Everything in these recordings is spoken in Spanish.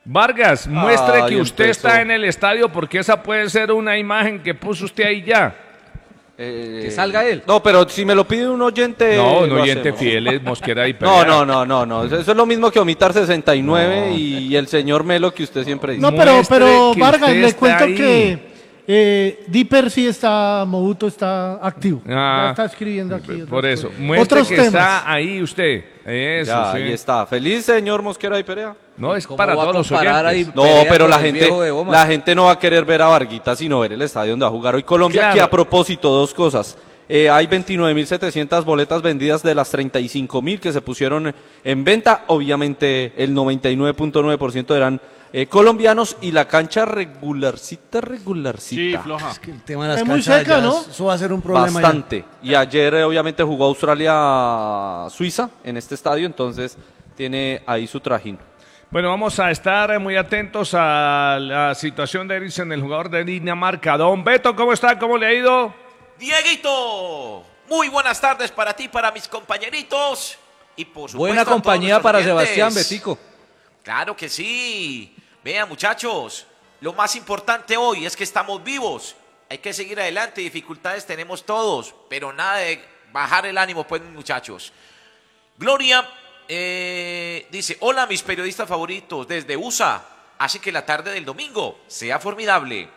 Vargas, muestre que usted empezó. está en el estadio porque esa puede ser una imagen que puso usted ahí ya. Que salga él. No, pero si me lo pide un oyente. No, un lo oyente hacemos. fiel es Mosquera y Perea. No. Eso es lo mismo que omitar 69 y el señor Melo que usted siempre dice. No, Muestre pero que Vargas, usted le está cuento ahí. que Dipper sí está, Mobuto está activo. Ya está escribiendo aquí. Por eso, cosas. muestre Otros que temas. está ahí usted. Eso, Ya, sí. ahí está. Feliz señor Mosquera y Perea. No, es ¿Cómo para va a todos los comparar oyentes. ahí? No, Perea pero con la el gente, viejo de Bomas. la gente no va a querer ver a Varguita, sino ver el estadio donde va a jugar hoy Colombia. Claro. Que a propósito, dos cosas. Hay 29.700 boletas vendidas de las 35.000 que se pusieron en venta. Obviamente el 99.9% eran colombianos y la cancha regularcita. Sí, floja. Es que el tema de las Es muy canchas seca, ya ¿no? eso va a ser un problema ya. Bastante. Y ayer obviamente jugó Australia-Suiza en este estadio, entonces tiene ahí su trajín. Bueno, vamos a estar muy atentos a la situación de Eriksen, el jugador de Dinamarca. Don Beto, ¿cómo está? ¿Cómo le ha ido? Dieguito, muy buenas tardes para ti, para mis compañeritos y por supuesto Buena a todos compañía nuestros para oyentes. Sebastián Betico. Claro que sí. Vean, muchachos, lo más importante hoy es que estamos vivos. Hay que seguir adelante, dificultades tenemos todos, pero nada de bajar el ánimo, pues, muchachos. Gloria dice, hola mis periodistas favoritos desde USA, así que la tarde del domingo sea formidable.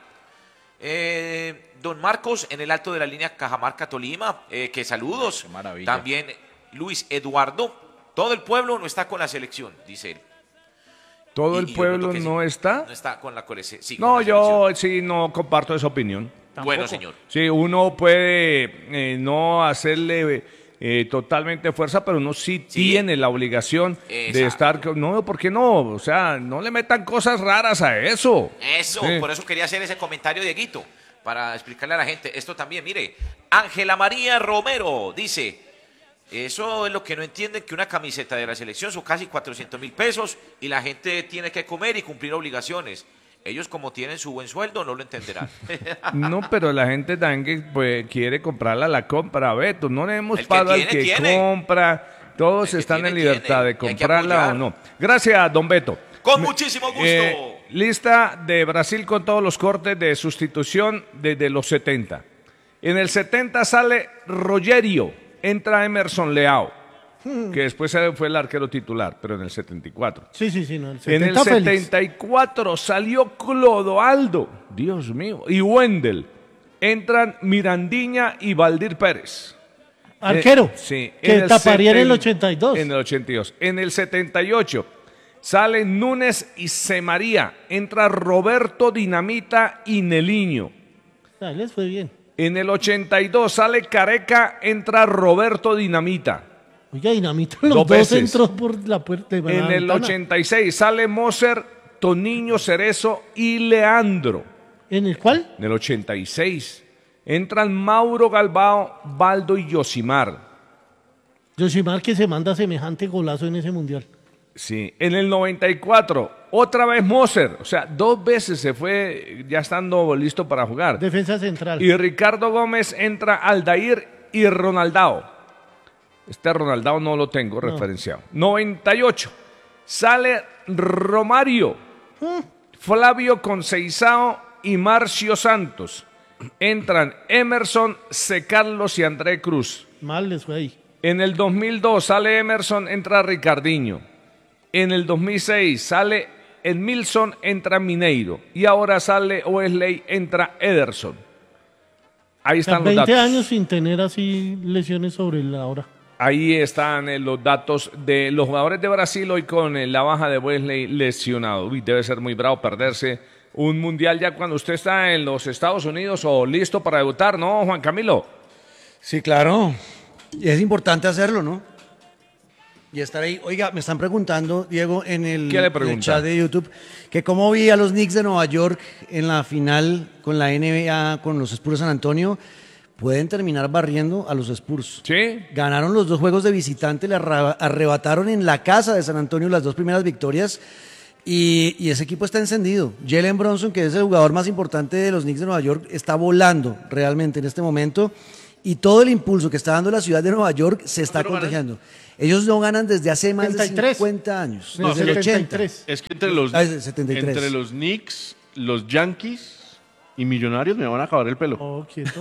Don Marcos en el alto de la línea Cajamarca Tolima, que saludos. Qué maravilla. También Luis Eduardo, todo el pueblo no está con la selección, dice él. ¿Todo Y el yo pueblo noto que no sí, está? No está con la colección. Sí, No, con la yo sí no comparto esa opinión. selección. Bueno, señor. Sí, uno puede no hacerle totalmente fuerza, pero uno sí tiene la obligación de Exacto. estar... No, ¿por qué no? O sea, no le metan cosas raras a eso. Eso, Sí. por eso quería hacer ese comentario, Dieguito, para explicarle a la gente. Esto también, mire, Ángela María Romero dice, eso es lo que no entienden, que una camiseta de la selección son casi 400.000 pesos y la gente tiene que comer y cumplir obligaciones. Ellos como tienen su buen sueldo no lo entenderán. No, pero la gente también que, pues, quiere comprarla, la compra, Beto. No le hemos El que pagado al tiene, que tiene. compra. Todos El que están en tiene, libertad tiene. de Y hay que comprarla o apoyar. no. Gracias, don Beto. Con muchísimo gusto. Lista de Brasil con todos los cortes de sustitución desde los 70. En el 70 sale Rogerio, entra Emerson Leao, que después fue el arquero titular, pero en el 74. Sí, no. En el 74 salió Clodoaldo, Dios mío, y Wendel. Entran Mirandiña y Valdir Pérez. Arquero. Sí. Que taparía en el 70 82. En el 82. En el 78 salen Núñez y Semaría. Entra Roberto Dinamita y Neliño. Ah, les fue bien. En el 82 sale Careca, entra Roberto Dinamita. Oiga, Dinamita, los Dos dos veces. entró por la puerta. De la En el ventana. 86 sale Moser, Toniño Cerezo y Leandro. ¿En el cuál? En el 86 entran Mauro Galbao, Baldo y Yosimar. Yoshimar que se manda semejante golazo en ese mundial. Sí. En el 94 otra vez Moser. O sea, dos veces se fue ya estando listo para jugar. Defensa central. Y Ricardo Gómez entra Aldair y Ronaldao. Este Ronaldao no lo tengo referenciado. 98 sale Romario, Flavio Conceizao y Marcio Santos. Entran Emerson, C. Carlos y André Cruz. Mal les fue ahí. En el 2002 sale Emerson, entra Ricardinho. En el 2006 sale Edmilson, entra Mineiro. Y ahora sale Wesley, entra Ederson. Ahí O sea, están los 20 datos. años sin tener así lesiones sobre la hora. Ahí están los datos de los jugadores de Brasil hoy con la baja de Wesley lesionado. Uy, debe ser muy bravo perderse un mundial ya cuando usted está en los Estados Unidos o listo para debutar, ¿no, Juan Camilo? Sí, claro. Y es importante hacerlo, ¿no? Y estar ahí. Oiga, me están preguntando, Diego, en el, ¿Qué le en el preguntan? chat de YouTube, que cómo vi a los Knicks de Nueva York en la final con la NBA, con los Spurs de San Antonio. Pueden terminar barriendo a los Spurs. Sí. Ganaron los dos juegos de visitante, le arrebataron en la casa de San Antonio las dos primeras victorias. Y ese equipo está encendido. Jalen Brunson, que es el jugador más importante de los Knicks de Nueva York, está volando realmente en este momento. y todo el impulso que está dando la ciudad de Nueva York se está contagiando. Ellos no ganan desde hace más de 50 años, No, desde el 80. 73. Es que entre los, 73. entre los Knicks, los Yankees y Millonarios me van a acabar el pelo. Oh, quieto.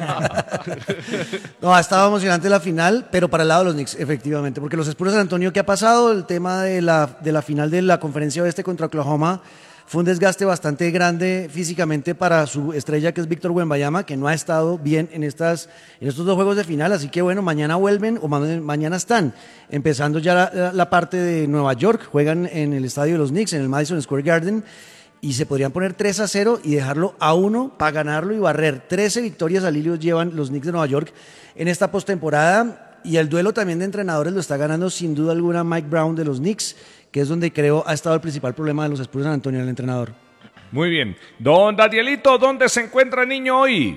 No, ha estado emocionante la final, pero para el lado de los Knicks, efectivamente, porque los Spurs de San Antonio, ¿qué ha pasado? El tema de la final de la conferencia oeste contra Oklahoma fue un desgaste bastante grande físicamente para su estrella, que es Víctor Wembanyama, que no ha estado bien en estos dos juegos de final, así que bueno, mañana vuelven, o mañana están empezando ya la parte de Nueva York, juegan en el estadio de los Knicks, en el Madison Square Garden, y se podrían poner 3-0 y dejarlo a 1 para ganarlo y barrer. 13 victorias al hilo llevan los Knicks de Nueva York en esta postemporada, y el duelo también de entrenadores lo está ganando sin duda alguna Mike Brown de los Knicks, que es donde creo ha estado el principal problema de los Spurs de San Antonio, el entrenador. Muy bien. Don Danielito, ¿dónde se encuentra el niño hoy?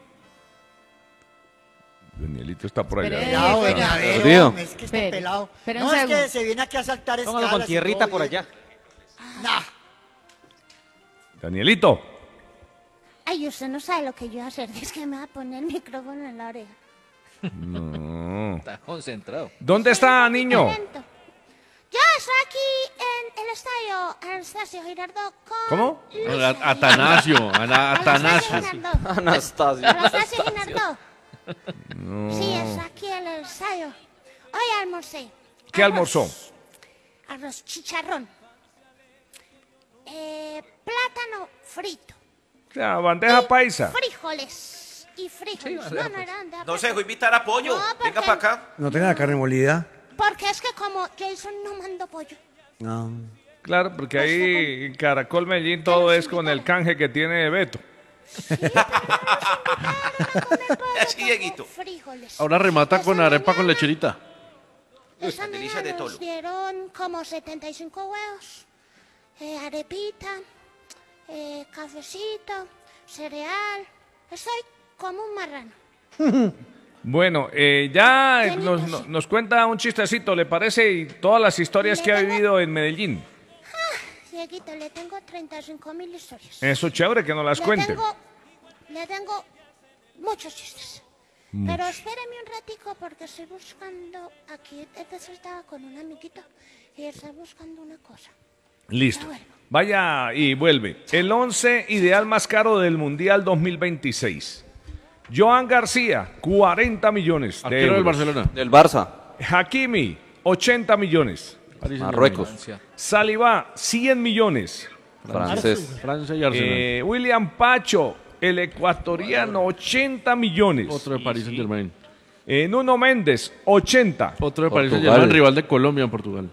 Danielito está por allá. Pelado, Perdido. es que está Espere, pelado. espere un No, es que segundo. se viene aquí a saltar escalas. Póngalo con y tierrita todo por bien. allá. Nah. Danielito. Ay, usted no sabe lo que yo voy a hacer. Es que me va a poner el micrófono en la oreja. No. Está concentrado. ¿Dónde está, niño? Talento. Yo estoy aquí en el estadio Anastasio Girardot con... ¿Cómo? Luis Atanasio, Anastasio Atanasio. Girardot. Anastasio. Anastasio Girardot. Sí, es aquí en el estadio. Hoy almorcé. ¿Qué Arroz. almorzó? Arroz chicharrón. Plátano frito. La bandeja Y paisa. Frijoles. Y frijoles. No, no era bandeja No se dejó paisa. invitar a Pollo. No, Venga porque- para acá. No tenga la carne molida. Porque es que como Jason no mandó pollo. No. Claro, porque ahí en Caracol Medellín todo es con el canje que tiene Beto. Así, Dieguito. Frijoles. Ahora remata con Esa arepa con mañana- lecherita. Esa delicias de mañana nos Tolo. dieron como 75 huevos, arepita, cafecito, cereal. Estoy como un marrano. Bueno, ya Danielito, sí. nos cuenta un chistecito, ¿le parece? Y todas las historias que ha vivido en Medellín. Dieguito, le tengo 35.000 historias. Eso es chévere que nos las cuente. Le tengo muchos chistes. Pero espéreme un ratico porque estoy buscando aquí. Entonces estaba con un amiguito y está buscando una cosa. Listo. Ya vuelvo. Vaya y vuelve. El 11 ideal más caro del Mundial 2026. Joan García, 40 millones de Arquero del euros. Barcelona. Del Barça. Hakimi, 80 millones. Marruecos. Saliba, 100 millones. Francés. Francia y Arsenal. William Pacho, el ecuatoriano, 80 millones. Otro de París Saint Germain. Nuno Méndez, 80. Otro de París Saint Portugal. Germain, rival de Colombia en Portugal.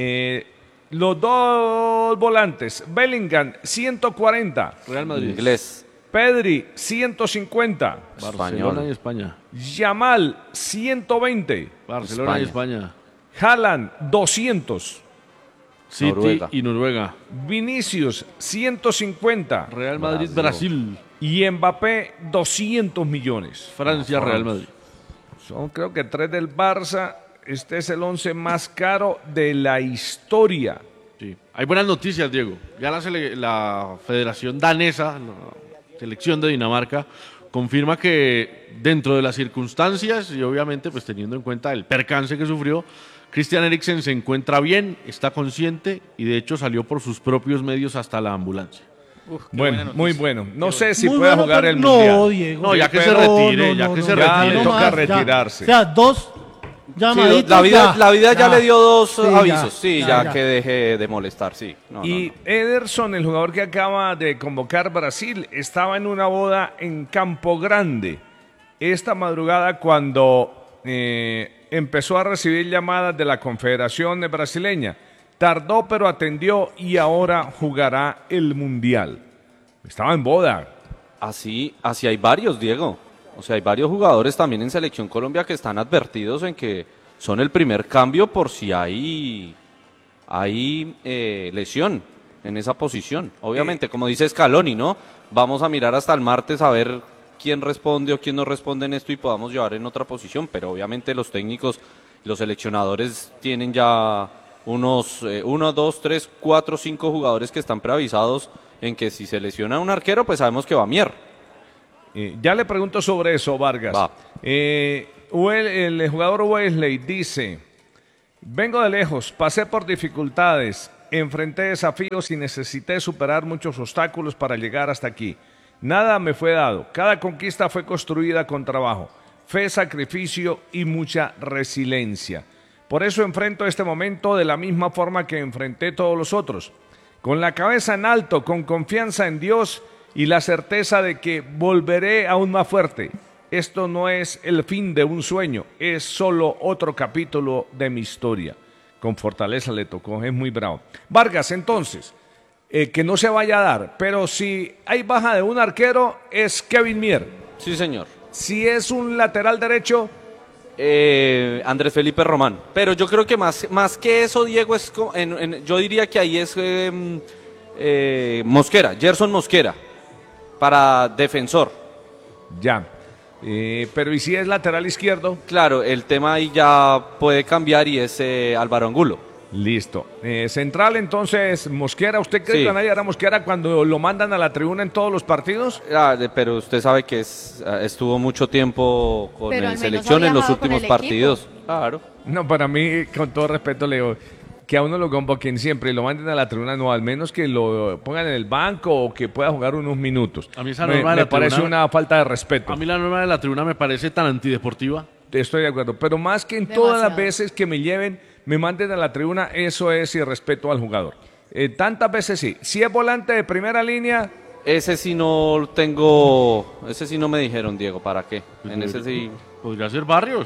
Los dos volantes, Bellingham, 140. Real Madrid. Inglés. Pedri, 150. Barcelona y España. Yamal, 120. Barcelona y España. Haaland, 200. City Noruega. y Noruega. Vinicius, 150. Real Madrid, Brasil. Y Mbappé, 200 millones. Francia, Real Madrid. Son creo que 3 del Barça. Este es el 11 más caro de la historia. Sí. Hay buenas noticias, Diego. Ya la Federación Danesa, la selección de Dinamarca, confirma que dentro de las circunstancias y obviamente pues teniendo en cuenta el percance que sufrió, Christian Eriksen se encuentra bien, está consciente y de hecho salió por sus propios medios hasta la ambulancia. Bueno, muy bueno. No sé si Muy pueda bueno, jugar pero el no, Mundial. Diego. No, ya que se pero- retire, ya que se ya retire. le toca ya. retirarse. O sea, dos llamaditos. La vida ya le dio dos Sí, avisos. Sí, ya. ya que deje de molestar, sí. No, Y no, no. Ederson, el jugador que acaba de convocar Brasil, estaba en una boda en Campo Grande esta madrugada cuando empezó a recibir llamadas de la Confederación Brasileña. Tardó pero atendió y ahora jugará el Mundial. Estaba en boda. Así hay varios, Diego. O sea, hay varios jugadores también en Selección Colombia que están advertidos en que son el primer cambio por si hay lesión en esa posición. Obviamente, como dice Scaloni, ¿no? Vamos a mirar hasta el martes a ver quién responde o quién no responde en esto y podamos llevar en otra posición. Pero obviamente los técnicos, los seleccionadores tienen ya unos 1, 2, 3, 4, 5 jugadores que están preavisados en que si se lesiona un arquero, pues sabemos que va a Mier. Ya le pregunto sobre eso, Vargas. Va. El jugador Wesley dice, vengo de lejos, pasé por dificultades, enfrenté desafíos y necesité superar muchos obstáculos para llegar hasta aquí. Nada me fue dado, cada conquista fue construida con trabajo, fe, sacrificio y mucha resiliencia. Por eso enfrento este momento de la misma forma que enfrenté todos los otros, con la cabeza en alto, con confianza en Dios y la certeza de que volveré aún más fuerte. Esto no es el fin de un sueño, es solo otro capítulo de mi historia. Con fortaleza le tocó, es muy bravo. Vargas, entonces, que no se vaya a dar, pero si hay baja de un arquero, es Kevin Mier. Sí, señor. Si es un lateral derecho, Andrés Felipe Román. Pero yo creo que más que eso, Diego, yo diría que ahí es Mosquera, Gerson Mosquera, para defensor. Ya. Pero ¿y si es lateral izquierdo? Claro, el tema ahí ya puede cambiar y es Álvaro Angulo. Listo. Central, entonces, Mosquera. ¿Usted cree que nadie hará Mosquera cuando lo mandan a la tribuna en todos los partidos? Pero usted sabe que estuvo mucho tiempo con la selección en los últimos partidos. Claro. No, para mí, con todo respeto, Leo, que a uno lo convoquen siempre y lo manden a la tribuna, no, al menos que lo pongan en el banco o que pueda jugar unos minutos. A mí esa norma me parece una falta de respeto. A mí la norma de la tribuna me parece tan antideportiva. Estoy de acuerdo, pero más que en todas las veces que me lleven, me manden a la tribuna, eso es irrespeto al jugador. Tantas veces sí. Si es volante de primera línea... Ese sí no me dijeron, Diego, ¿para qué? En ese sí... Podría ser Barrios.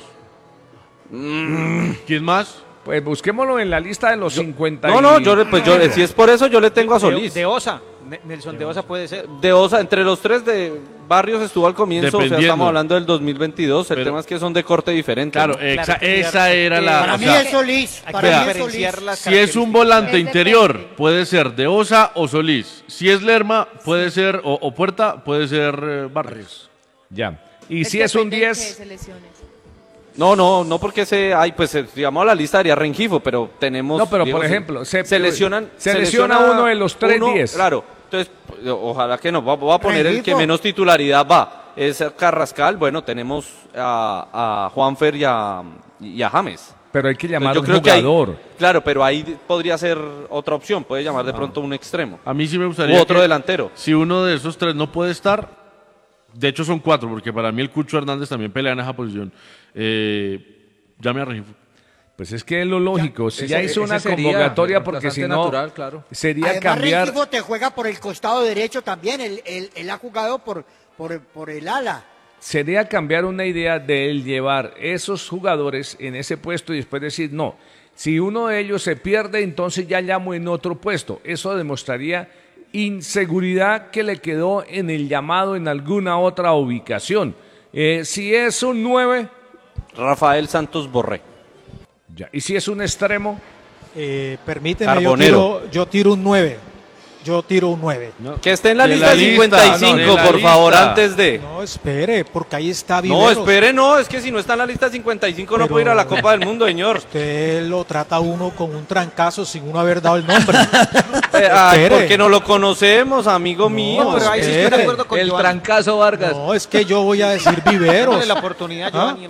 ¿Quién más? Pues busquémoslo en la lista de los 50. Si es por eso, yo le tengo a Solís. De Osa. Nelson de Osa puede ser. De Osa, entre los tres de Barrios estuvo al comienzo, o sea, estamos hablando del 2022, el tema es que son de corte diferente. Claro, ¿no? esa era la... Para mí es Solís. Si es un volante interior, puede ser de Osa o Solís. Si es Lerma, puede ser, o Puerta, puede ser Barrios. Ya. Y si es un 10... No, porque digamos a la lista haría Rengifo, pero tenemos... No, pero Diego, por ejemplo, se lesiona uno de los 3-10. Claro, entonces, ojalá que no, voy a poner el que menos titularidad va, es Carrascal, bueno, tenemos a Juanfer y a James. Pero hay que llamar a un jugador. Claro, pero ahí podría ser otra opción, puede llamar de pronto un extremo. A mí sí me gustaría otro delantero. Si uno de esos tres no puede estar, de hecho son 4, porque para mí el Cucho Hernández también pelea en esa posición. Llame a Rengifo. Pues es que es lo lógico. Si ya hizo una convocatoria, porque si no, natural, claro. Sería Además, cambiar. Rengifo te juega por el costado derecho también. Él ha jugado por el ala. Sería cambiar una idea de él llevar esos jugadores en ese puesto y después decir, no, si uno de ellos se pierde, entonces ya llamo en otro puesto. Eso demostraría inseguridad que le quedó en el llamado en alguna otra ubicación. Si es un 9... Rafael Santos Borré. Ya. ¿Y si es un extremo? Permíteme, yo tiro un 9. Yo tiro un 9. No. Que esté en la lista 55, por favor, antes de... No, espere, porque ahí está Viveros. No, espere, no, es que si no está en la lista 55 no puede ir a la Copa del Mundo, señor. Usted lo trata a uno con un trancazo sin uno haber dado el nombre. Porque no lo conocemos, amigo mío. Pero ahí sí estoy de acuerdo con el Giovanni. Trancazo Vargas. No, es que yo voy a decir Viveros. Dale la oportunidad, Giovanni.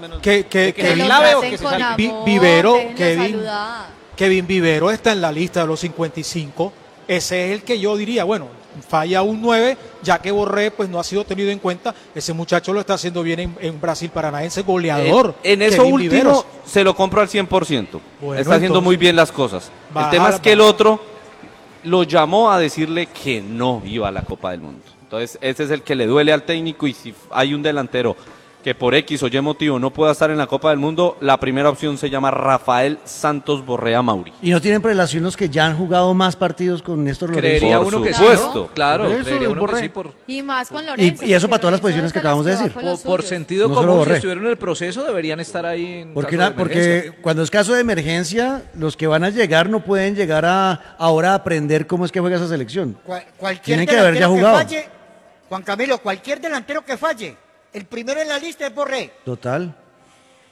Kevin Vivero está en la lista de los 55. Ese es el que yo diría, bueno, falla un 9, ya que Borré pues no ha sido tenido en cuenta. Ese muchacho lo está haciendo bien en Brasil Paranaense, goleador. En eso Kevin último Viveros. se lo compro al 100%. Bueno, está haciendo muy bien las cosas. El tema es que el otro lo llamó a decirle que no iba a la Copa del Mundo. Entonces ese es el que le duele al técnico, y si hay un delantero que por X o Y motivo no pueda estar en la Copa del Mundo, la primera opción se llama Rafael Santos Borré Mauri. ¿Y no tienen prelación los que ya han jugado más partidos con Néstor Lorenzo? Creería uno que sí, ¿no? Claro, creería uno que sí. Y más con Lorenzo. Y eso para todas las posiciones que acabamos de decir. Por sentido No común, solo si Borré. estuvieron en el proceso, deberían estar ahí en Porque, caso de emergencia. porque cuando es caso de emergencia, los que van a llegar no pueden llegar ahora a aprender cómo es que juega esa selección. Cualquier Tienen que haber ya delantero jugado. falle, Juan Camilo, cualquier delantero que falle, el primero en la lista es Borré. Total.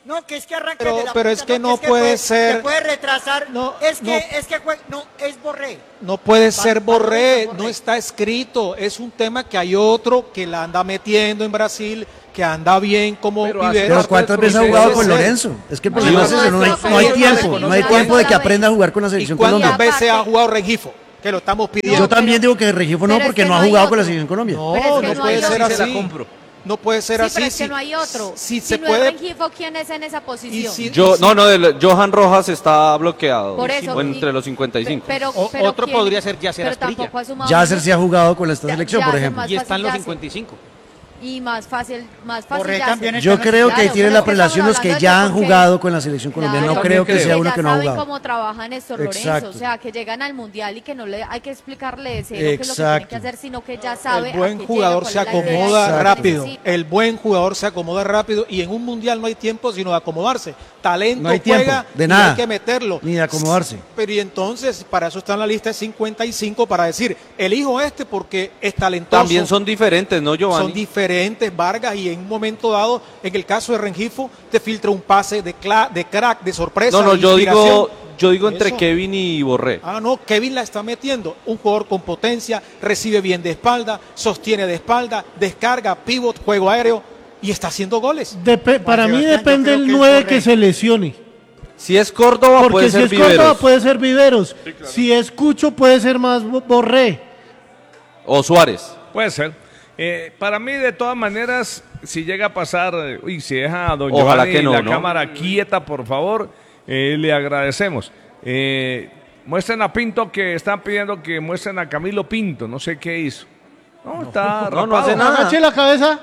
No, que es que arranca Pero- de la pero punta, es que no que puede ser- Se puede retrasar. No, es no. es Borré. No puede ser Borré, Borré. no está escrito. Es un tema que hay otro que la anda metiendo en Brasil, que anda bien como Pero Viveros. Pero ¿cuántas veces ha jugado con Lorenzo? Es que el problema es ese, no hay tiempo, no hay tiempo de que aprenda a jugar con la ¿Y selección cuántas Colombia. veces ha jugado Rengifo? Que lo estamos pidiendo. Yo también digo que Regifo no, pero es porque que no no ha hay jugado con la otro. selección Colombia. No, Pero es que no no puede hay ser otro. Se la así. compro. No puede ser Sí, así. pero es que no hay otro. Si Si se no puede. es Rengifo, ¿quién es en esa posición? si- Johan Rojas está bloqueado. Por eso, o entre los 55. Pero Otro ¿quién? podría ser Yasser Pero Asprilla. tampoco ha sumado Yasser mucho. sí ha jugado con esta Ya- selección, por Yasser ejemplo. más Y están los fácil 55. Y más fácil Borré Yasser. también está Yo creo que Claro, tiene pero la es que relación los que estamos ya han hablando de jugado con la selección colombiana. Claro, No creo que creo. sea que uno ya que no ha saben jugado. cómo trabaja Néstor Lorenzo, Exacto. o sea, que llegan al Mundial y que no le hay que explicarle de cero qué es lo que tienen Exacto. que hacer, sino que ya sabe El buen a qué jugador llega, se cuál es la idea, acomoda qué rápido. necesita. El buen jugador se acomoda rápido y en un mundial no hay tiempo sino de acomodarse. Talento No hay tiempo, juega de y nada. hay que meterlo. Ni de acomodarse. Pero y entonces, para eso está en la lista de 55 para decir, elijo este porque es talentoso. También son diferentes, ¿no, Giovanni? Son diferentes, Vargas, y en un momento dado, en el caso de Rengifo, te filtra un pase de crack, de sorpresa. No, de yo inspiración. digo entre Eso. Kevin y Borré. Ah, no, Kevin la está metiendo. Un jugador con potencia, recibe bien de espalda, sostiene de espalda, descarga, pivot, juego aéreo y está haciendo goles. Para mí Sebastián, depende yo creo el que es 9 Borré. que se lesione. Si es Córdoba, Porque puede si ser es Córdoba Viveros. puede ser Viveros. Si es Cucho puede ser más Borré. O Suárez. Puede ser. Para mí, de todas maneras, si llega a pasar, si deja a don Ojalá Giovanni que no, la ¿no? cámara quieta, por favor, le agradecemos. Muestren a Pinto, que están pidiendo que muestren a Camilo Pinto, no sé qué hizo. No, está no rapado. hace nada. Agache la cabeza.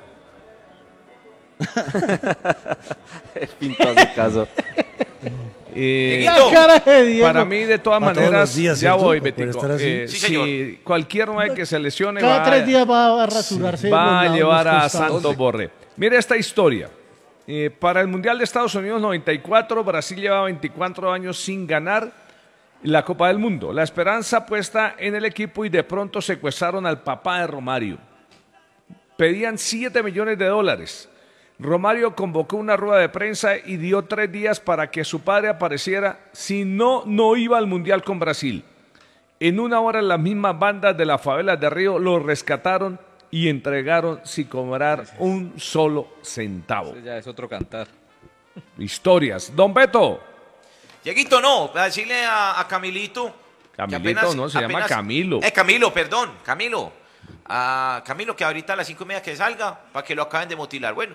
Pinto hace caso. Dieguito, La cara de Diego. Para mí, de todas Para todos maneras, los días, ya ¿cierto? voy, Para poder Betico. estar así. Sí, Si señor. cualquier 9 que se lesione Cada va, 3 días va a rasurarse. va los a lados, llevar los a costados. Santos Borré. Mire esta historia. Para el Mundial de Estados Unidos 94, Brasil lleva 24 años sin ganar la Copa del Mundo. La esperanza puesta en el equipo y de pronto secuestraron al papá de Romario. Pedían $7 millones. Romario convocó una rueda de prensa y dio 3 días para que su padre apareciera. Si no, no iba al Mundial con Brasil. En una hora las mismas bandas de las favelas de Río lo rescataron y entregaron sin cobrar un solo centavo. Ese ya es otro cantar. Historias. Don Beto. Dieguito, no, a decirle a Camilito. que Camilito, no, se llama Camilo. Camilo, perdón, Camilo. A Camilo, que ahorita a las 5:30 que salga, para que lo acaben de mutilar. Bueno,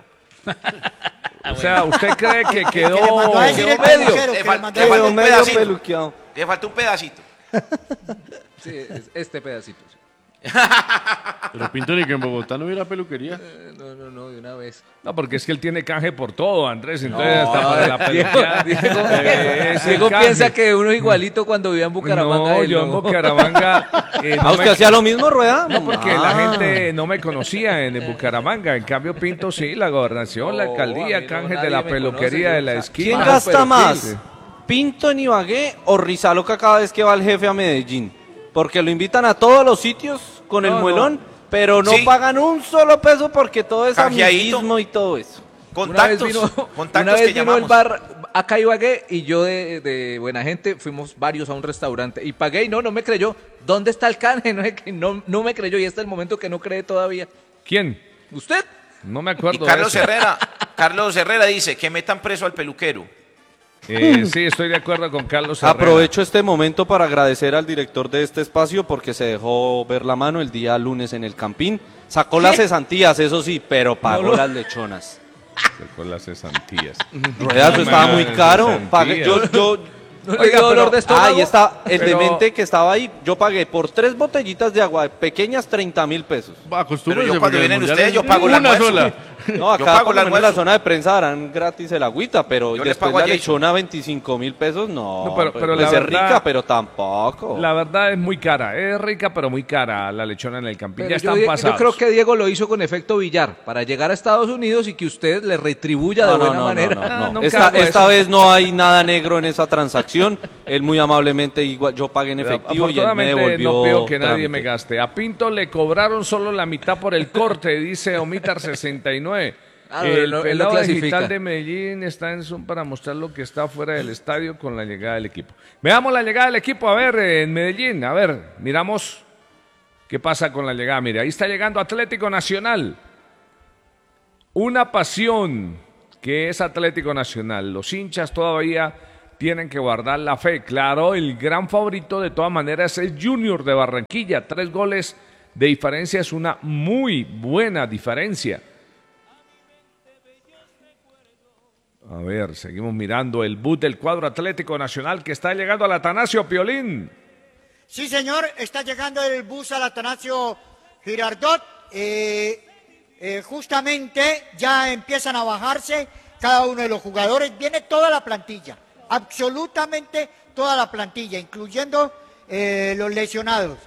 O sea, ¿usted cree que quedó le mandó a decir el medio? peluquero, que Le le fal- mandó le a falta decir- un medio pedacito. peluqueado. Le falta un pedacito. Sí, es este pedacito. Sí. Pero Pinto ni que en Bogotá no hubiera peluquería. No, de una vez. No, porque es que él tiene canje por todo, Andrés. Entonces, hasta para la Diego, peluqueada. Diego canje. piensa que uno es igualito cuando vivía en Bucaramanga. No, él yo en no. Bucaramanga. ¿A usted hacía lo mismo, Rueda? No, porque la gente no me conocía en el Bucaramanga. En cambio, Pinto sí, la gobernación, la No, alcaldía, a mí no, canje de nadie la me peluquería conoce, de la yo, esquina. ¿Quién Bajo gasta perfil. más? ¿Pinto en Ibagué o Rizaloca cada vez que va el jefe a Medellín? Porque lo invitan a todos los sitios con el No, muelón, pero no Sí. pagan un solo peso porque todo es Canjeadito. amiguismo y todo eso. Una vez Contactos, vino, contactos una vez que vino el llamamos. bar acá a Ibagué y yo de buena gente fuimos varios a un restaurante y pagué y no me creyó. ¿Dónde está el canje? No me creyó y este es el momento que no cree todavía. ¿Quién? ¿Usted? No me Y acuerdo de Carlos eso. Herrera dice que metan preso al peluquero. Sí, estoy de acuerdo con Carlos Herrera. Aprovecho este momento para agradecer al director de este espacio porque se dejó ver la mano el día lunes en el Campín. Sacó las cesantías, eso sí, pero pagó las lechonas. Con las cesantías. Rueda, eso estaba muy caro. Pagué, yo, ¿No le dio dolor de estómago? ahí está el Pero- demente que estaba ahí. Yo pagué por 3 botellitas de agua pequeñas 30.000 pesos. Acostúmbrese, Pero yo cuando porque vienen el mundial ustedes, es yo pago el una almuerzo. sola. No, acá pago por el lo menos en la almuerzo. zona de prensa darán gratis el agüita, pero Yo le después pago a la Jason. lechona 25.000 pesos, no. No, pero la es verdad- rica, pero tampoco. La verdad es muy cara. Es rica, pero muy cara la lechona en el Campín. Pero Ya están yo pasados. creo que Diego lo hizo con efecto billar para llegar a Estados Unidos y que usted le retribuya de buena manera. Ah, nunca Esta, hago esta eso. vez no hay nada negro en esa transacción. Él muy amablemente, igual yo pagué en efectivo y él me Afortunadamente devolvió. no pido que nadie trámite. me gaste. A Pinto le cobraron solo la mitad por el corte, dice Omitar 69. El Él lo pelado clasifica. digital de Medellín está en Zoom para mostrar lo que está fuera del estadio con la llegada del equipo. Veamos la llegada del equipo, a ver, en Medellín, a ver, miramos qué pasa con la llegada. Mire, ahí está llegando Atlético Nacional. Una pasión que es Atlético Nacional. Los hinchas todavía tienen que guardar la fe. Claro, el gran favorito de todas maneras es Junior de Barranquilla. 3 goles de diferencia es una muy buena diferencia. A ver, seguimos mirando el bus del cuadro Atlético Nacional que está llegando al Atanasio Piolín. Sí, señor, está llegando el bus al Atanasio Girardot. Justamente ya empiezan a bajarse cada uno de los jugadores. Viene toda la plantilla, absolutamente toda la plantilla, incluyendo los lesionados.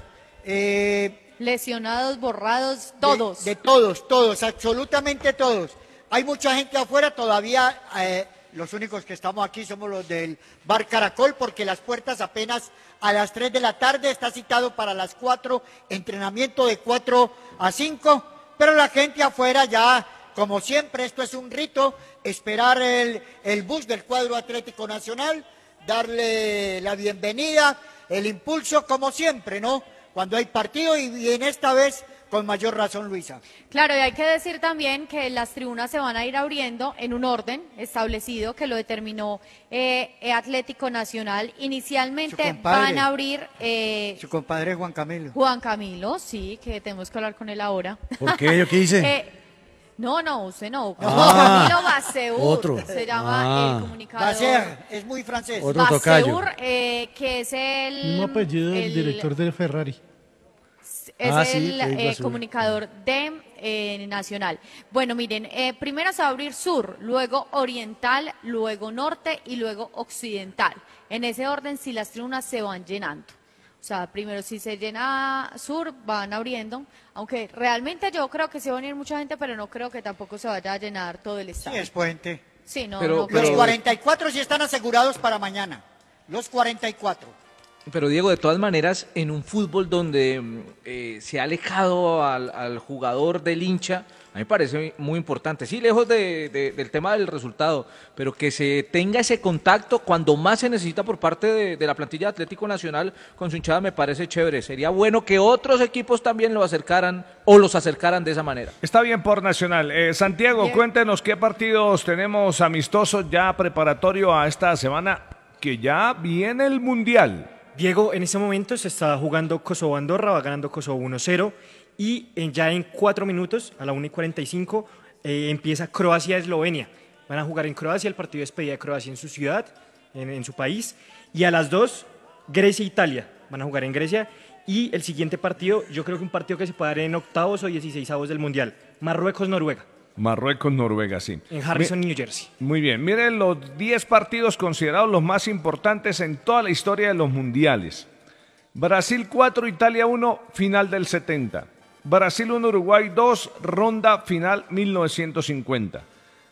Lesionados, borrados, todos. De todos, absolutamente todos. Hay mucha gente afuera todavía. Los únicos que estamos aquí somos los del Bar Caracol, porque las puertas apenas a las 3 de la tarde, está citado para las 4, entrenamiento de 4 a 5, pero la gente afuera ya, como siempre, esto es un rito, esperar el bus del cuadro Atlético Nacional, darle la bienvenida, el impulso, como siempre, ¿no? Cuando hay partido y en esta vez con mayor razón, Luisa. Claro, y hay que decir también que las tribunas se van a ir abriendo en un orden establecido que lo determinó Atlético Nacional. Inicialmente van a abrir... su compadre Juan Camilo. Juan Camilo, sí, que tenemos que hablar con él ahora. ¿Por qué? ¿Yo qué hice? No, usted no. Ah, Camilo Baseur otro. se llama el comunicador. Baseur, es muy francés. Otro tocayo. Baseur, que es el... Mismo apellido del director de Ferrari. Es sí, el comunicador de Nacional. Bueno, miren, primero se va a abrir sur, luego oriental, luego norte y luego occidental. En ese orden, si las tribunas se van llenando. O sea, primero si se llena sur, van abriendo. Aunque realmente yo creo que se va a venir mucha gente, pero no creo que tampoco se vaya a llenar todo el estadio. Sí, es puente. Sí, no, Pero- no creo. Los 44 sí están asegurados para mañana. Los 44. Pero Diego, de todas maneras, en un fútbol donde se ha alejado al jugador del hincha, a mí me parece muy importante. Sí, lejos del tema del resultado, pero que se tenga ese contacto cuando más se necesita por parte de la plantilla de Atlético Nacional con su hinchada, me parece chévere. Sería bueno que otros equipos también lo acercaran o los acercaran de esa manera. Está bien por Nacional. Santiago, Bien. cuéntenos qué partidos tenemos amistosos ya preparatorio a esta semana que ya viene el Mundial. Diego, en este momento se está jugando Kosovo-Andorra, va ganando Kosovo 1-0 y ya en 4 minutos, a la 1:45, empieza Croacia-Eslovenia. Van a jugar en Croacia, el partido de despedida de Croacia en su ciudad, en su país, y a las 2, Grecia-Italia. Van a jugar en Grecia y el siguiente partido, yo creo que un partido que se puede dar en octavos o 16avos del Mundial, Marruecos-Noruega, Marruecos-Noruega, sí. en Harrison, New Jersey. Muy bien, miren los 10 partidos considerados los más importantes en toda la historia de los mundiales. Brasil 4, Italia 1, final del 70. Brasil 1, Uruguay 2, ronda final 1950.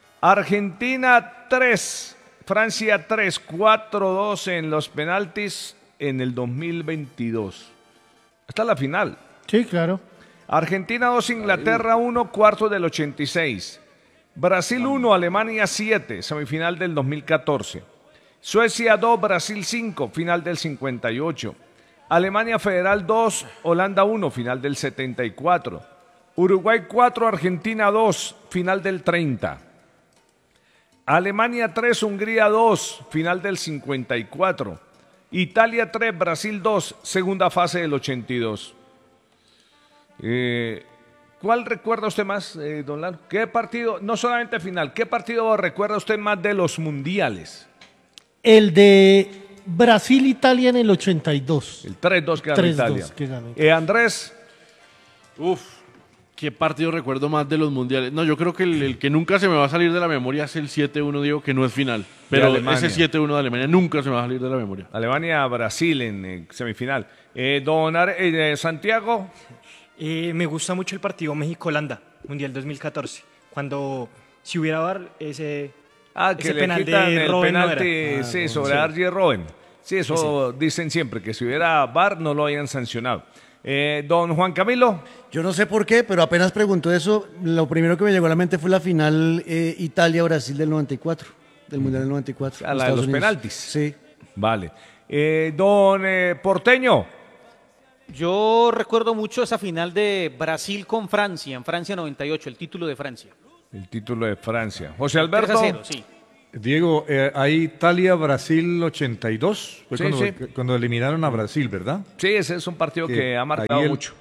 Argentina 3, Francia 3, 4-2 en los penaltis en el 2022. Esta es la final. Sí, claro. Argentina 2, Inglaterra 1, cuarto del 86. Brasil 1, Alemania 7, semifinal del 2014. Suecia 2, Brasil 5, final del 58. Alemania Federal 2, Holanda 1, final del 74. Uruguay 4, Argentina 2, final del 30. Alemania 3, Hungría 2, final del 54. Italia 3, Brasil 2, segunda fase del 82. ¿Cuál recuerda usted más, don Lalo? ¿Qué partido, no solamente final, qué partido recuerda usted más de los mundiales? El de Brasil-Italia en el 82. El 3-2 que ganó 3-2 Italia. que ganó. Andrés. ¿Qué partido recuerdo más de los mundiales? No, yo creo que el que nunca se me va a salir de la memoria es el 7-1, digo, que no es final. Pero ese 7-1 de Alemania nunca se me va a salir de la memoria. Alemania-Brasil en semifinal. Santiago. Me gusta mucho el partido México-Holanda, Mundial 2014, cuando si hubiera VAR ese Que le penal quitan de el Robben no penalti, era. sí, sobre sí. Arjen Robben. Sí, eso dicen siempre, que si hubiera VAR no lo hayan sancionado. Don Juan Camilo. Yo no sé por qué, pero apenas preguntó eso, lo primero que me llegó a la mente fue la final Italia-Brasil del 94, del Mundial del 94. A la de los Estados Unidos. penaltis. Sí. Vale. Don Porteño. Yo recuerdo mucho esa final de Brasil con Francia, en Francia 98, el título de Francia. El título de Francia. José Alberto. 3-0, sí. Diego, hay Italia-Brasil 82, fue Sí, cuando eliminaron a Brasil, ¿verdad? Sí, ese es un partido que ha marcado ahí mucho.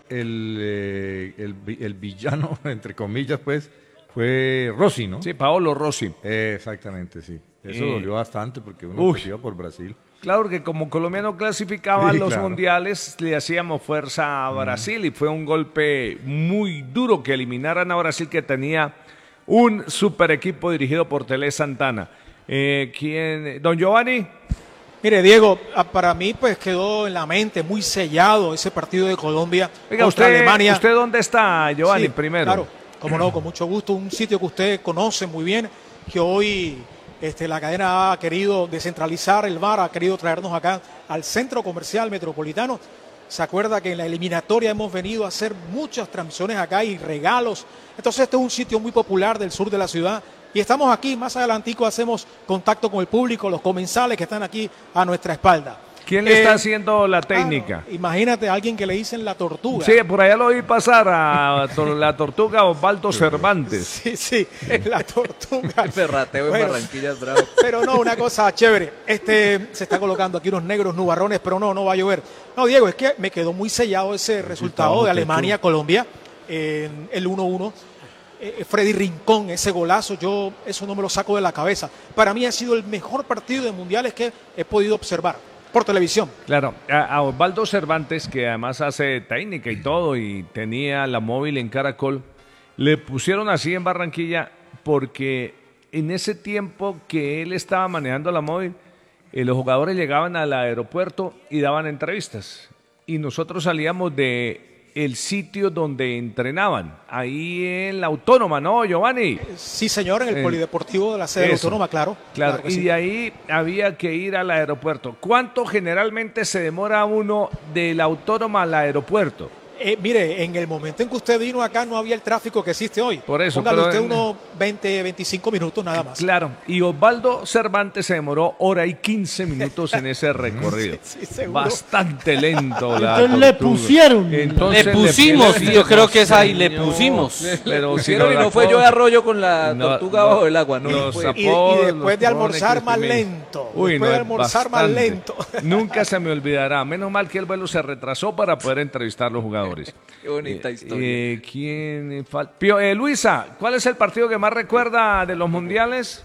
El villano, entre comillas, pues, fue Rossi, ¿no? Sí, Paolo Rossi. Exactamente, sí. Eso dolió bastante porque uno Uy. perdió por Brasil. Claro que como Colombia no clasificaba a Sí, los claro. mundiales, le hacíamos fuerza a Brasil y fue un golpe muy duro que eliminaran a Brasil, que tenía un super equipo dirigido por Tele Santana. Don Giovanni. Mire, Diego, para mí pues quedó en la mente muy sellado ese partido de Colombia Oiga, contra Alemania. ¿usted dónde está, Giovanni, Sí, primero? Claro, como no, con mucho gusto. Un sitio que usted conoce muy bien, que hoy la cadena ha querido descentralizar el VAR, ha querido traernos acá al Centro Comercial Metropolitano. Se acuerda que en la eliminatoria hemos venido a hacer muchas transmisiones acá y regalos. Entonces este es un sitio muy popular del sur de la ciudad. Y estamos aquí, más adelantico hacemos contacto con el público, los comensales que están aquí a nuestra espalda. ¿Quién le está haciendo la técnica? Imagínate a alguien que le dicen la tortuga. Sí, por allá lo vi pasar a la tortuga Osvaldo Cervantes. Sí, sí, la tortuga. El ferrateo Bueno, en Barranquilla es bravo. Pero no, una cosa chévere. Se está colocando aquí unos negros nubarrones, pero no va a llover. No, Diego, es que me quedó muy sellado ese resultado de Alemania-Colombia en el 1-1. Freddy Rincón, ese golazo, yo eso no me lo saco de la cabeza. Para mí ha sido el mejor partido de mundiales que he podido observar por televisión. Claro, a Osvaldo Cervantes, que además hace técnica y todo, y tenía la móvil en Caracol, le pusieron así en Barranquilla porque en ese tiempo que él estaba manejando la móvil, los jugadores llegaban al aeropuerto y daban entrevistas. Y nosotros salíamos de el sitio donde entrenaban, ahí en la Autónoma, ¿no, Giovanni? Sí, señor, en el Polideportivo de la sede Autónoma, claro. Claro, que y sí. de ahí había que ir al aeropuerto. ¿Cuánto generalmente se demora uno de la Autónoma al aeropuerto? Mire, en el momento en que usted vino acá no había el tráfico que existe hoy. Por eso, Póngale pero usted unos 20, 25 minutos nada más. Claro, y Osvaldo Cervantes se demoró hora y 15 minutos en ese recorrido. Sí, seguro. Bastante lento. Entonces le pusieron. Le pusimos, yo creo que es ahí, le pusimos. Pero si Pusieron y no fue yo de arroyo con la tortuga bajo el agua. No, los fue. Y apodos, después de los almorzar ponen más que lento. Uy, Después no, de almorzar más bastante. lento. Nunca se me olvidará. Menos mal que el vuelo se retrasó para poder entrevistar a los jugadores. Qué bonita historia. ¿Quién falta? Luisa, ¿cuál es el partido que más recuerda de los mundiales?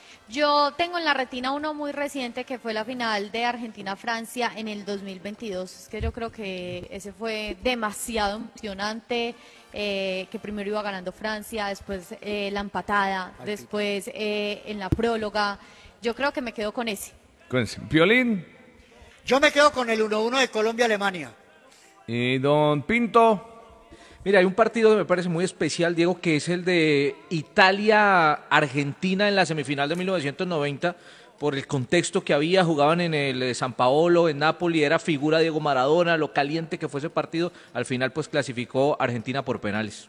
Yo tengo en la retina uno muy reciente que fue la final de Argentina-Francia en el 2022. Es que yo creo que ese fue demasiado emocionante, que primero iba ganando Francia, después la empatada, después en la próloga. Yo creo que me quedo con ese. Piolín. Yo me quedo con el 1-1 de Colombia-Alemania. Y don Pinto. Mira, hay un partido que me parece muy especial, Diego, que es el de Italia-Argentina en la semifinal de 1990, por el contexto que había, jugaban en el San Paolo, en Nápoli, era figura Diego Maradona, lo caliente que fue ese partido, al final pues clasificó Argentina por penales.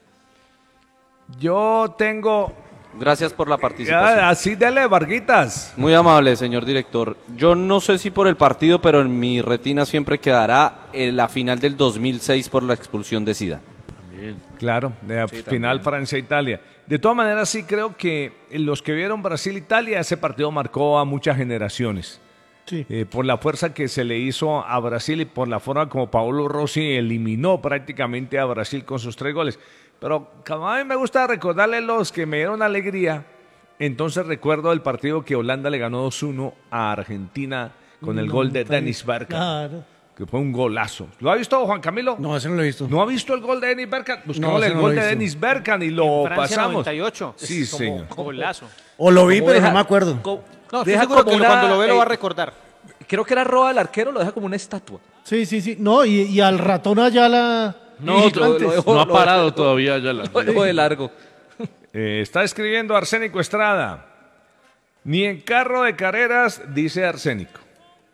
Yo tengo... Gracias por la participación. Así dele, Varguitas. Muy amable, señor director. Yo no sé si por el partido, pero en mi retina siempre quedará la final del 2006 por la expulsión de Zidane. Claro, de Sí, final también. Francia-Italia. De todas maneras, sí creo que los que vieron Brasil-Italia, ese partido marcó a muchas generaciones. Sí. Por la fuerza que se le hizo a Brasil y por la forma como Paolo Rossi eliminó prácticamente a Brasil con sus 3 goles. Pero como a mí me gusta recordarle los que me dieron alegría, entonces recuerdo el partido que Holanda le ganó 2-1 a Argentina con el gol de Dennis Bergkamp. Claro. Que fue un golazo. ¿Lo ha visto, Juan Camilo? No, ese no lo he visto. ¿No ha visto el gol de Dennis Bergkamp? Buscamos ese el no gol lo he de visto. Dennis Bergkamp y lo Francia pasamos. 98. Sí, Es como señor. golazo. O lo vi, ¿Cómo pero deja- no me acuerdo. No, estoy Deja seguro como que una, cuando lo ve lo va a recordar. Creo que era Roa el arquero, lo deja como una estatua. Sí, sí, sí. No, y al ratón Ayala. No, lo dejó- no ha lo- parado lo- todavía ya la... Lo dejó de largo. Está escribiendo Arsénico Estrada. Ni en carro de carreras, dice Arsénico.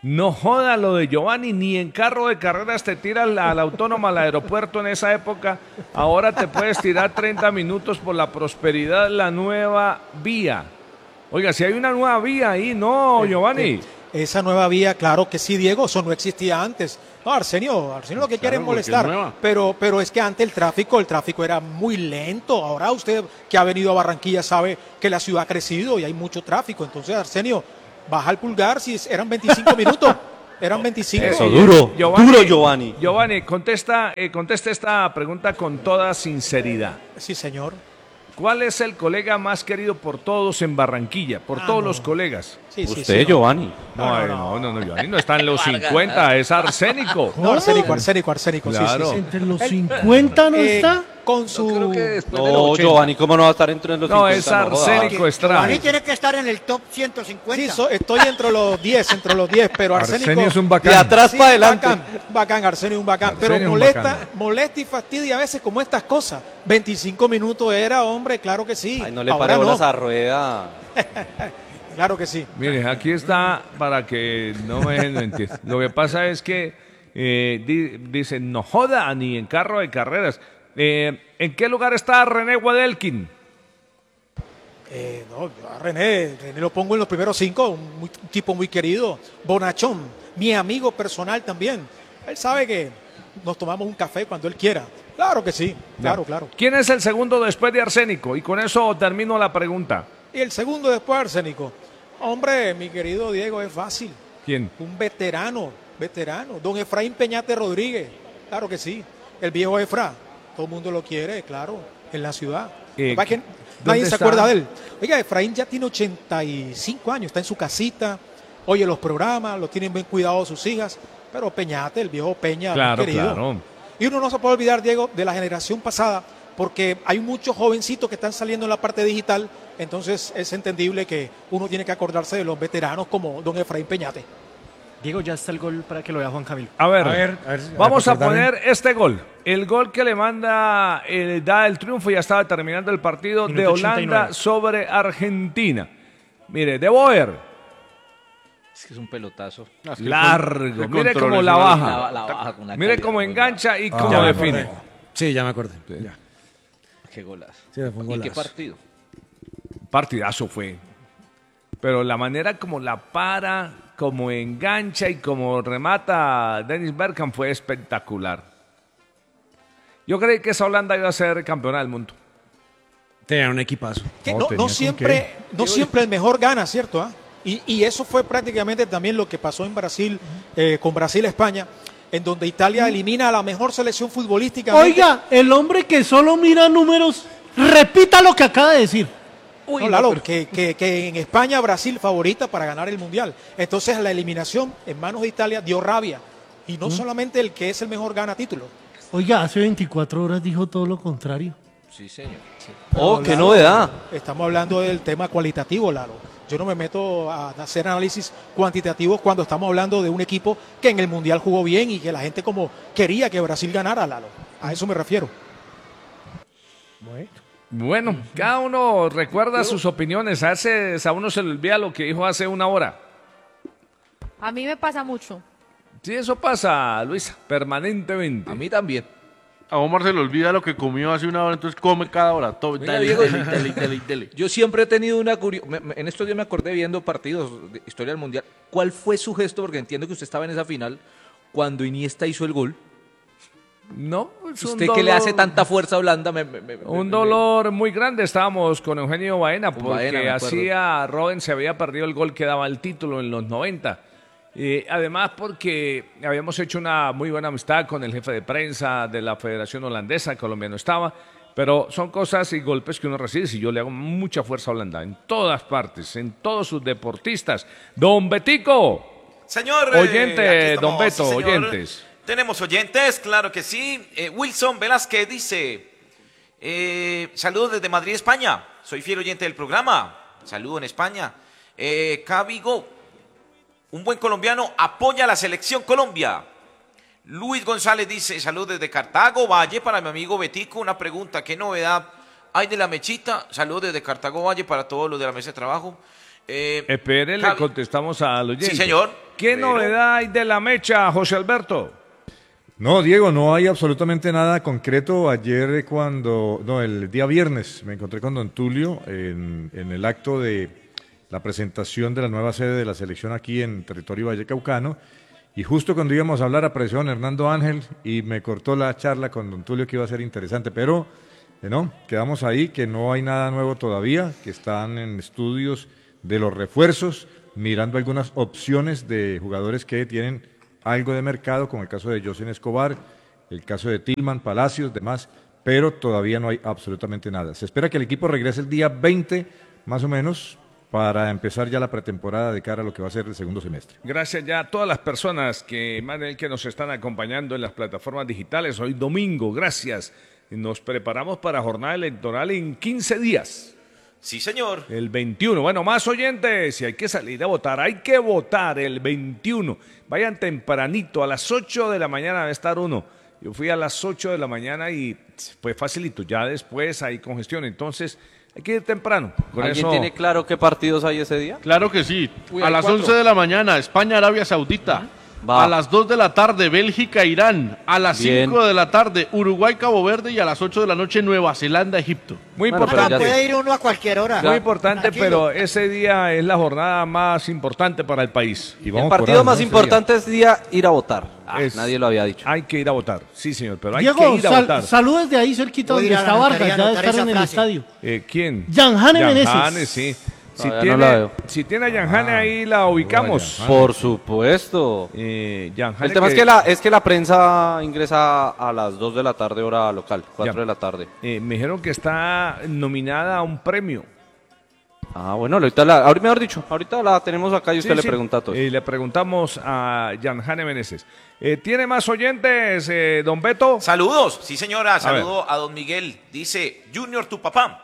No joda lo de Giovanni, ni en carro de carreras te tiras a la autónoma al aeropuerto en esa época. Ahora te puedes tirar 30 minutos por la Prosperidad, la nueva vía. Oiga, si hay una nueva vía ahí, ¿no, Giovanni? Esa nueva vía, claro que sí, Diego, eso no existía antes. No, Arsenio lo que quiere es molestar, pero es que antes el tráfico era muy lento. Ahora usted que ha venido a Barranquilla sabe que la ciudad ha crecido y hay mucho tráfico. Entonces, Arsenio, baja el pulgar si eran 25 minutos. Eran 25. Eso, duro Giovanni. Giovanni, conteste esta pregunta con toda sinceridad. Sí, señor. ¿Cuál es el colega más querido por todos en Barranquilla? Por todos los colegas. Usted, Giovanni. No, Giovanni no está en los 50, es Arsénico. No, Arsénico. Claro. Sí. ¿Entre los 50 no está? Con su... No, Giovanni, ¿cómo no va a estar entre los 50? No, es Arsénico Estrada. Giovanni tiene que estar en el top 150. Sí, estoy entre los 10, pero Arsénico... Arsenio es un bacán. De atrás para adelante. Bacán, Arsenio es un bacán. Arsenio Pero es un bacán. molesta y fastidia a veces como estas cosas. 25 minutos era, hombre, claro que sí. Ay, no le Ahora pare no. bolas a Rueda. Claro que sí. Mire, aquí está para que no me dejen mentir. Lo que pasa es que dicen, no joda, ni en carro de carreras. ¿En qué lugar está René Guadelkin? No, a René lo pongo en los primeros 5, un tipo muy querido, bonachón, mi amigo personal también. Él sabe que nos tomamos un café cuando él quiera. Claro que sí, claro. ¿Quién es el segundo después de Arsénico? Y con eso termino la pregunta. Y el segundo después, Arsénico. Hombre, mi querido Diego, es fácil. ¿Quién? Un veterano, don Efraín Peñate Rodríguez. Claro que sí, el viejo Efra. Todo el mundo lo quiere, claro, en la ciudad. Nadie se acuerda de él. Oiga, Efraín ya tiene 85 años, está en su casita, oye los programas, lo tienen bien cuidado sus hijas, pero Peñate, el viejo Peña, Claro, querido. claro. Y uno no se puede olvidar, Diego, de la generación pasada, porque hay muchos jovencitos que están saliendo en la parte digital, entonces es entendible que uno tiene que acordarse de los veteranos como don Efraín Peñate. Diego, ya está el gol para que lo vea Juan Camilo. A ver, vamos a poner este gol. El gol que le da el triunfo, ya estaba terminando el partido de Holanda 89. sobre Argentina. Mire, De Boer. Es que es un pelotazo. Largo. Mire cómo la baja. La baja con una Mire calidad cómo muy engancha y buena. cómo Ya me define. acordé. Sí, ya me acordé. Qué golazo. Sí, fue un ¿Y qué golazo. partido? Partidazo fue. Pero la manera como la para, como engancha y como remata Dennis Bergkamp fue espectacular. Yo creí que esa Holanda iba a ser campeona del mundo. Tenía un equipazo. Que no siempre el mejor gana, ¿cierto? ¿Ah? Y eso fue prácticamente también lo que pasó en Brasil, con Brasil-España, en donde Italia elimina a la mejor selección futbolística. Oiga, el hombre que solo mira números, repita lo que acaba de decir. No, Lalo, que en España Brasil favorita para ganar el Mundial. Entonces la eliminación en manos de Italia dio rabia. Y no solamente el que es el mejor gana título. Oiga, hace 24 horas dijo todo lo contrario. Sí, señor. Oh, qué Lalo, novedad. Estamos hablando del tema cualitativo, Lalo. Yo no me meto a hacer análisis cuantitativos cuando estamos hablando de un equipo que en el Mundial jugó bien y que la gente como quería que Brasil ganara, Lalo. A eso me refiero. Bueno, cada uno recuerda sus opiniones. A uno se le olvida lo que dijo hace una hora. A mí me pasa mucho. Sí, eso pasa, Luisa, permanentemente. A mí también. A Omar se le olvida lo que comió hace una hora, entonces come cada hora. Todo, Mira, dale, Diego, dele. Yo siempre he tenido una curiosidad. En estos días me acordé viendo partidos de historia del Mundial. ¿Cuál fue su gesto? Porque entiendo que usted estaba en esa final cuando Iniesta hizo el gol. No, es un usted que le hace tanta fuerza a Holanda. Un dolor muy grande. Estábamos con Eugenio Baena porque Baena, me acuerdo. Robben se había perdido el gol que daba el título en los 90. Además porque habíamos hecho una muy buena amistad con el jefe de prensa de la Federación Holandesa, colombiano estaba, pero son cosas y golpes que uno recibe. Si yo le hago mucha fuerza a Holanda, en todas partes, en todos sus deportistas. Don Betico. Señor. Oyente, aquí estamos, don Beto, sí, señor. oyentes. Tenemos oyentes, claro que sí. Wilson Velázquez dice, saludos desde Madrid, España. Soy fiel oyente del programa. Saludo en España. Cabigo. Un buen colombiano apoya a la selección Colombia. Luis González dice, saludos desde Cartago Valle para mi amigo Betico. Una pregunta, ¿qué novedad hay de la mechita? Saludos desde Cartago Valle para todos los de la mesa de trabajo. Espere, le contestamos al oyente. Sí, señor. ¿Qué novedad hay de la mecha, José Alberto? No, Diego, no hay absolutamente nada concreto. Ayer el día viernes me encontré con don Tulio en el acto de la presentación de la nueva sede de la selección aquí en territorio vallecaucano, y justo cuando íbamos a hablar apareció don Hernando Ángel y me cortó la charla con don Tulio, que iba a ser interesante, pero no, quedamos ahí, que no hay nada nuevo todavía, que están en estudios de los refuerzos, mirando algunas opciones de jugadores que tienen algo de mercado, como el caso de José Escobar, el caso de Tillman, Palacios, demás, pero todavía no hay absolutamente nada. Se espera que el equipo regrese el día 20, más o menos, para empezar ya la pretemporada de cara a lo que va a ser el segundo semestre. Gracias ya a todas las personas que nos están acompañando en las plataformas digitales. Hoy domingo, gracias. Nos preparamos para jornada electoral en 15 días. Sí, señor. El 21. Bueno, más oyentes, si hay que salir a votar, hay que votar el 21. Vayan tempranito, a las 8 de la mañana debe estar uno. Yo fui a las 8 de la mañana y fue facilito. Ya después hay congestión, entonces hay que ir temprano. ¿Alguien tiene claro qué partidos hay ese día? Claro que sí. Uy, a hay las 4. 11 de la mañana, España-Arabia Saudita. Va. A las 2 de la tarde, Bélgica-Irán. A las Bien. 5 de la tarde, Uruguay-Cabo Verde. Y a las 8 de la noche, Nueva Zelanda-Egipto. Muy Acá importante. puede ir uno a cualquier hora. Muy importante, Tranquilo. pero ese día es la jornada más importante para el país. Y El partido más importante es ir a votar. Nadie lo había dicho. Hay que ir a votar, sí señor, pero hay Diego, que ir a votar. saludos de ahí cerquita Voy a donde ir a la está Vargas, notaría a ya de anotar estar esa en el frase. estadio. ¿Quién? Yanjane Meneses. Yanjane, sí. Si Todavía tiene, no la veo. si tiene a Yanjane ahí la ubicamos. Por supuesto. Yanjane El tema es que la prensa ingresa a las 2 de la tarde hora local, 4 de la tarde. me dijeron que está nominada a un premio. Ah, bueno, ahorita la tenemos acá y usted Sí, le sí. pregunta a todos. Le preguntamos a Yanjane Meneses. ¿Tiene más oyentes, don Beto? Saludos, sí señora, ver. saludo a don Miguel. Dice, Junior, tu papá.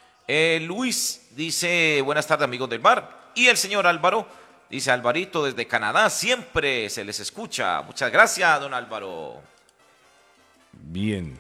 Luis dice, buenas tardes amigos del bar. Y el señor Álvaro dice, Alvarito desde Canadá, siempre se les escucha. Muchas gracias, don Álvaro. Bien.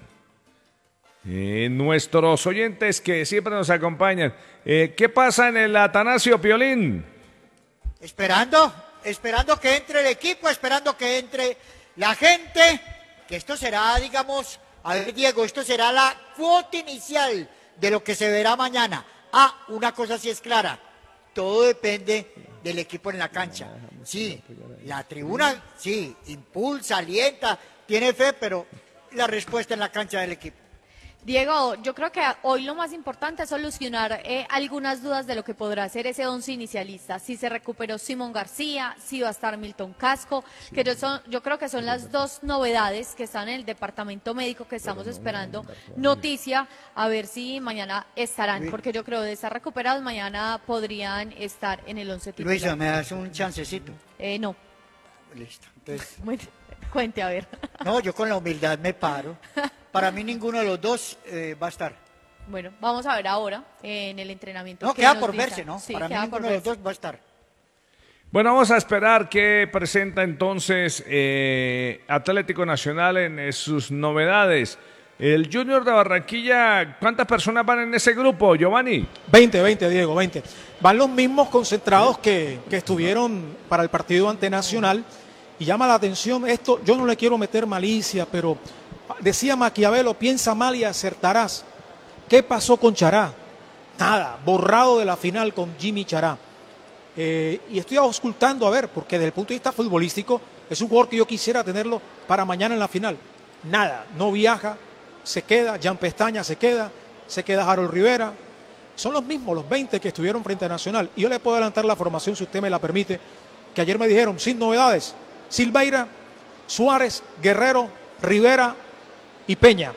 Nuestros oyentes que siempre nos acompañan. ¿Qué pasa en el Atanasio Piolín? Esperando que entre el equipo, esperando que entre la gente, que esto será, digamos, a ver Diego, esto será la cuota inicial de lo que se verá mañana. Una cosa sí es clara, todo depende del equipo en la cancha. Sí, la tribuna, sí, impulsa, alienta, tiene fe, pero la respuesta en la cancha del equipo. Diego, yo creo que hoy lo más importante es solucionar algunas dudas de lo que podrá ser ese 11 inicialista. Si se recuperó Simón García, si va a estar Milton Casco, que yo creo que son las dos novedades que están en el departamento médico que estamos esperando noticia, a ver si mañana estarán, porque yo creo de estar recuperados mañana podrían estar en el 11 titular. Luisa, ¿me das un chancecito? No. Listo, entonces... Bueno, cuente, a ver. No, yo con la humildad me paro. Para mí ninguno de los dos va a estar. Bueno, vamos a ver ahora en el entrenamiento. No, qué queda nos por dicen. verse, ¿no? Sí, Para mí queda ninguno por de los verse. dos va a estar. Bueno, vamos a esperar qué presenta entonces Atlético Nacional en sus novedades. El Junior de Barranquilla, ¿cuántas personas van en ese grupo, Giovanni? 20, Diego, 20. Van los mismos concentrados que estuvieron para el partido ante Nacional. Y llama la atención esto, yo no le quiero meter malicia, pero decía Maquiavelo, piensa mal y acertarás. ¿Qué pasó con Chará? Nada, borrado de la final con Jimmy Chará. Y estoy auscultando a ver, porque desde el punto de vista futbolístico es un jugador que yo quisiera tenerlo para mañana en la final. Nada, no viaja, se queda, Jan Pestaña se queda Harold Rivera. Son los mismos, los 20 que estuvieron frente a Nacional. Y yo le puedo adelantar la formación, si usted me la permite, que ayer me dijeron, sin novedades, Silveira, Suárez, Guerrero, Rivera y Peña.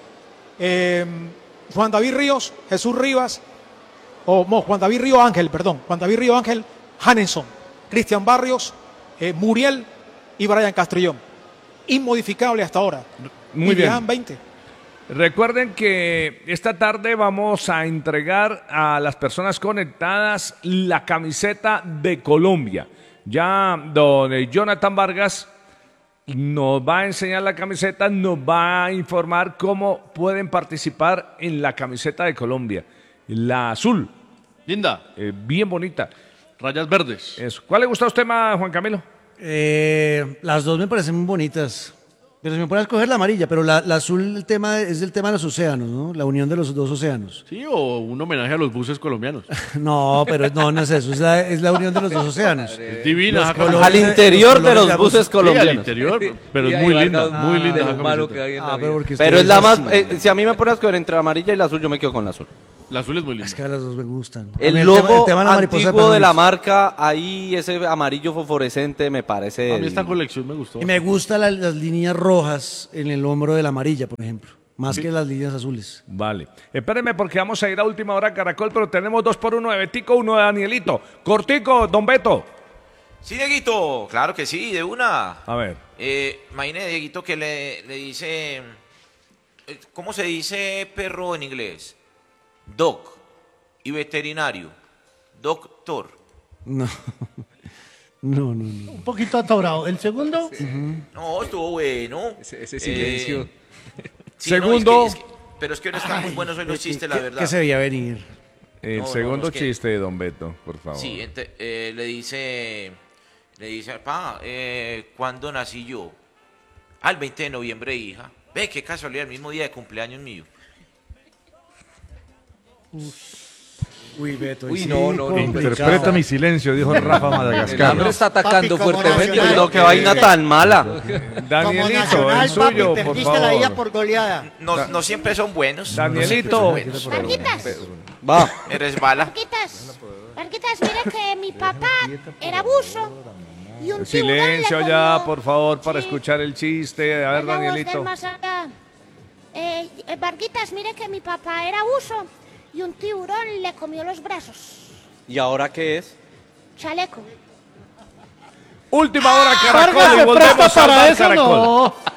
Juan David Ríos, Jesús Rivas, Juan David Río Ángel, Hanenson, Cristian Barrios, Muriel y Brian Castrillón. Inmodificable hasta ahora. Muy y bien. llegan 20. Recuerden que esta tarde vamos a entregar a las personas conectadas la camiseta de Colombia. Ya don Jonathan Vargas nos va a enseñar la camiseta, nos va a informar cómo pueden participar en la camiseta de Colombia. La azul. Linda. Bien bonita. Rayas verdes. Eso. ¿Cuál le gusta a usted más, Juan Camilo? Las dos me parecen muy bonitas. Pero si me pones a escoger la amarilla, pero la azul el tema es el tema de los océanos, ¿no? La unión de los dos océanos. Sí, o un homenaje a los buses colombianos. No, pero no es eso, es la unión de los dos océanos. Es divina. Al interior de los buses colombianos. Sí, al interior, pero es muy linda, muy linda. esa camiseta. Pero es la más, si a mí me pones a escoger entre la amarilla y la azul, yo me quedo con la azul. La azul es muy linda. Es que a las dos me gustan. El logo antiguo de la marca, ahí ese amarillo fosforescente me parece... A mí esta colección me gustó. Y me gustan las líneas rojas en el hombro de la amarilla, por ejemplo. Más que las líneas azules. Vale. Espérenme porque vamos a ir a última hora Caracol, pero tenemos 2 por 1 de Betico, 1 de Danielito. Cortico, don Beto. Sí, Dieguito, claro que sí, de una. A ver. Imagine, Dieguito, que le dice... ¿Cómo se dice perro en inglés? Dog. Y veterinario. Doctor. No. Un poquito atorado. ¿El segundo? No, estuvo bueno. Ese silencio. Sí, Segundo. No, pero es que no están muy buenos hoy los chistes, la verdad. ¿Qué se veía venir? El segundo chiste de don Beto, por favor. Sí, le dice, papá, ¿cuándo nací yo? El 20 de noviembre, hija. Ve, qué casualidad, el mismo día de cumpleaños mío. Uy, Beto. Uy, no. Interpreta mi silencio, dijo Rafa El Madagascar. hambre está atacando Papi, como fuertemente. nacional. No, qué vaina tan mala. Danielito, Nacional, el suyo, papi, por perdiste la vida favor. por goleada. No siempre son buenos. Danielito. Varguitas, Va. Me resbala. Varguitas, mira que mi papá era buzo y un tiburón Silencio le ya, comió- por favor, para Sí. escuchar el chiste. A ver, Es la voz del Danielito. más allá. Varguitas, mire que mi papá era buzo y un tiburón le comió los brazos. ¿Y ahora qué es? Chaleco. Última hora, Vargas Caracol. Y se volvemos presta a para Bar eso, Caracol. no.